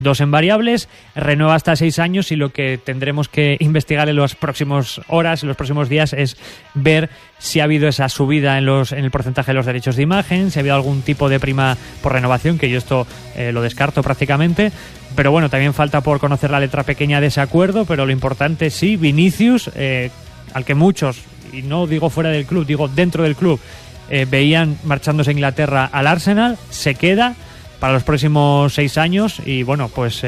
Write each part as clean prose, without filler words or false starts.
2 en variables, renueva hasta 6 años y lo que tendremos que investigar en las próximas horas, en los próximos días, es ver si ha habido esa subida en el porcentaje de los derechos de imagen, si ha habido algún tipo de prima por renovación, que yo esto lo descarto prácticamente. Pero bueno, también falta por conocer la letra pequeña de ese acuerdo, pero lo importante sí, Vinicius, al que muchos, y no digo fuera del club, digo dentro del club, veían marchándose a Inglaterra al Arsenal, se queda para los próximos 6 años y bueno, pues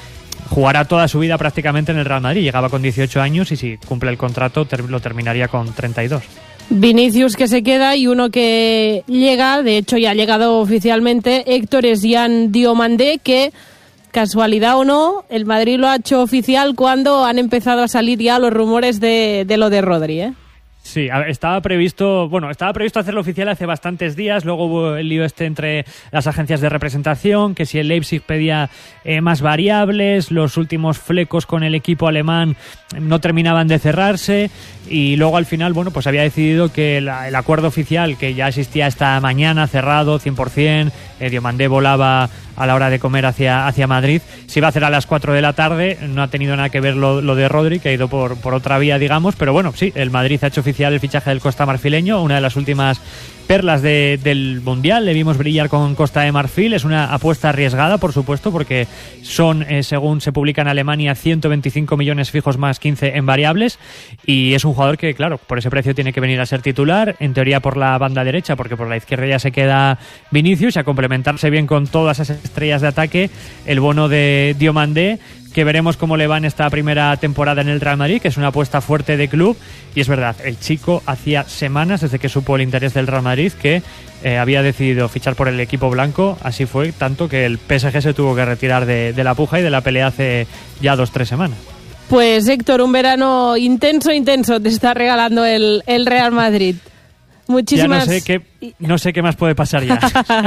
jugará toda su vida prácticamente en el Real Madrid. Llegaba con 18 años y si cumple el contrato lo terminaría con 32. Vinicius que se queda y uno que llega, de hecho ya ha llegado oficialmente, Héctor Esyan Diomandé, que casualidad o no, el Madrid lo ha hecho oficial cuando han empezado a salir ya los rumores de lo de Rodri, ¿eh? Sí, estaba previsto hacerlo oficial hace bastantes días, luego hubo el lío entre las agencias de representación, que si el Leipzig pedía más variables, los últimos flecos con el equipo alemán no terminaban de cerrarse y luego al final, bueno, pues había decidido que el acuerdo oficial que ya existía esta mañana, cerrado, 100%, Diomandé volaba a la hora de comer hacia Madrid, se iba a hacer a las 4 de la tarde, no ha tenido nada que ver lo de Rodri, que ha ido por otra vía, digamos, pero bueno, sí, el Madrid ha hecho oficial el fichaje del Costa Marfileño, una de las últimas perlas del Mundial, le vimos brillar con Costa de Marfil, es una apuesta arriesgada, por supuesto, porque son, según se publica en Alemania, 125 millones fijos más 15 en variables, y es un jugador que, claro, por ese precio tiene que venir a ser titular, en teoría por la banda derecha, porque por la izquierda ya se queda Vinicius, y a complementarse bien con todas esas estrellas de ataque, el bono de Diomandé, que veremos cómo le va en esta primera temporada en el Real Madrid, que es una apuesta fuerte de club, y es verdad, el chico hacía semanas, desde que supo el interés del Real Madrid, que había decidido fichar por el equipo blanco, así fue tanto que el PSG se tuvo que retirar de la puja y de la pelea hace ya 2-3 semanas. Pues Héctor, un verano intenso te está regalando el Real Madrid. Muchísimas... Ya no sé qué más puede pasar ya.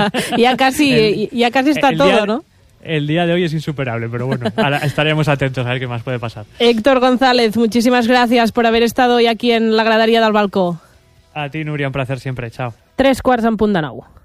ya casi está todo, ¿no? El día de hoy es insuperable, pero bueno, ahora estaremos atentos a ver qué más puede pasar. Héctor González, muchísimas gracias por haber estado hoy aquí en la graderia del balcó. A ti, Núria, un placer siempre. Chao. 3:15 en punt de 9.